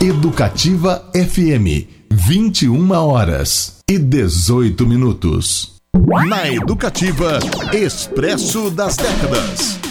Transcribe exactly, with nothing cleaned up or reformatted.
Educativa F M, vinte e uma horas e dezoito minutos. Na Educativa, Expresso das Décadas.